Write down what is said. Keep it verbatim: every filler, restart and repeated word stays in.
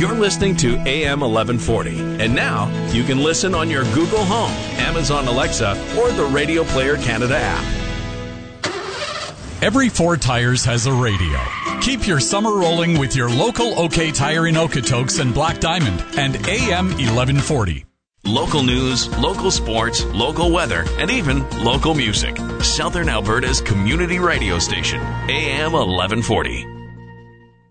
You're listening to A M eleven forty. And now you can listen on your Google Home, Amazon Alexa, or the Radio Player Canada app. Every Ford Tires has a radio. Keep your summer rolling with your local OK Tire in Okotoks and Black Diamond and A M eleven forty. Local news, local sports, local weather, and even local music. Southern Alberta's community radio station, A M eleven forty.